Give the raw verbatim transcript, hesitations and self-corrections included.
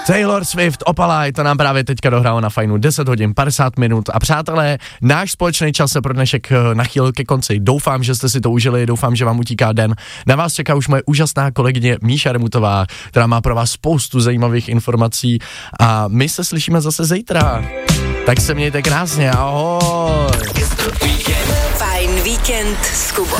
Taylor Swift, Opalaj, to nám právě teďka dohrálo na Fajnu deset hodin padesát minut a přátelé, náš společný čas se pro dnešek nachýlil ke konci. Doufám, že jste si to užili, doufám, že vám utíká den. Na vás čeká už moje úžasná kolegyně Míša Remutová, která má pro vás spoustu zajímavých informací a my se slyšíme zase zítra. Tak se mějte krásně, ahoj. Fajn víkend s Kubou.